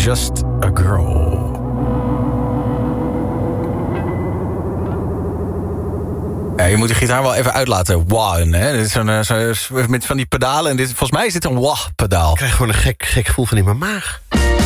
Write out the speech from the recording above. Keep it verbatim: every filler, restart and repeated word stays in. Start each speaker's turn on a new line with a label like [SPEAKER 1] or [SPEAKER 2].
[SPEAKER 1] Just a Girl. Ja, je moet de gitaar wel even uitlaten. Wow, hè? Dit is zo'n, zo, met van die pedalen. En dit, volgens mij is dit een wah-pedaal.
[SPEAKER 2] Ik krijg gewoon een gek, gek gevoel van in mijn maag.